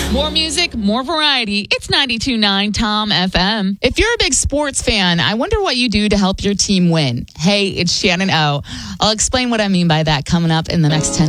More music, more variety. It's 92.9 Tom FM. If you're a big sports fan, I wonder what you do to help your team win. Hey, it's Shannon O. I'll explain what I mean by that coming up in the next 10